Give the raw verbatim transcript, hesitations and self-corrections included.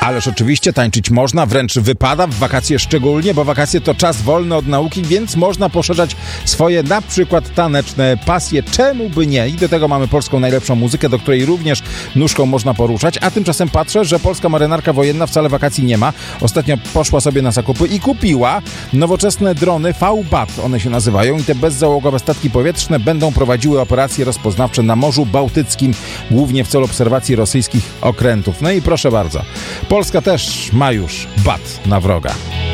Ależ oczywiście tańczyć można, wręcz wypada, w wakacje szczególnie, bo wakacje to czas wolny od nauki, więc można poszerzać swoje na przykład taneczne pasje. Czemu by nie? I do tego mamy polską najlepszą muzykę, do której również nóżką można poruszać. A tymczasem patrzę, że polska marynarka wojenna wcale wakacji nie ma. Ostatnio poszła sobie na zakupy i kupiła nowoczesne drony V-BAT, one się nazywają, i te bezzałogowe statki powietrzne będą prowadziły operacje rozpoznawcze na Morzu Bałtyckim, głównie w celu obserwacji rosyjskich okrętów. No i proszę bardzo, Polska też ma już bat na wroga.